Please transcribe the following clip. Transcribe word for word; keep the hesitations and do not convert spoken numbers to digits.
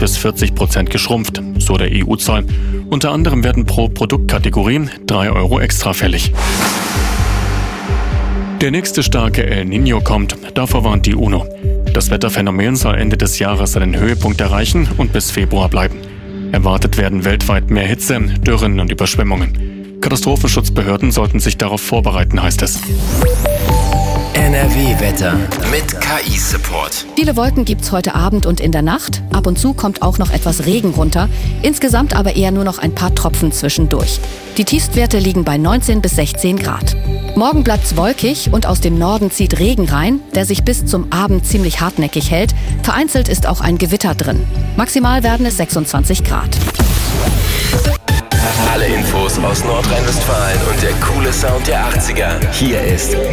bis vierzig Prozent geschrumpft, so der E U-Zoll. Unter anderem werden pro Produktkategorie drei Euro extra fällig. Der nächste starke El Niño kommt, davor warnt die UNO. Das Wetterphänomen soll Ende des Jahres seinen Höhepunkt erreichen und bis Februar bleiben. Erwartet werden weltweit mehr Hitze, Dürren und Überschwemmungen. Katastrophenschutzbehörden sollten sich darauf vorbereiten, heißt es. N R W-Wetter mit K I-Support. Viele Wolken gibt's heute Abend und in der Nacht. Ab und zu kommt auch noch etwas Regen runter. Insgesamt aber eher nur noch ein paar Tropfen zwischendurch. Die Tiefstwerte liegen bei neunzehn bis sechzehn Grad. Morgen bleibt's wolkig und aus dem Norden zieht Regen rein, der sich bis zum Abend ziemlich hartnäckig hält. Vereinzelt ist auch ein Gewitter drin. Maximal werden es sechsundzwanzig Grad. Alle Infos aus Nordrhein-Westfalen und der coole Sound der achtziger. Hier ist